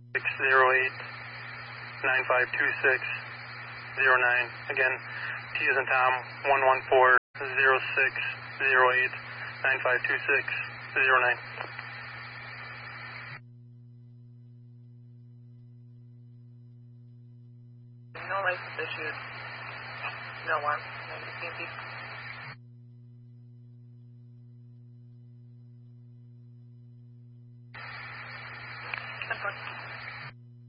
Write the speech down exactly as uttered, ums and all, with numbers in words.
six zero eight nine five two six zero nine. Again, T as in Tom, one one four zero six zero eight nine five two six zero nine. No license issued. No one. ninety P M P.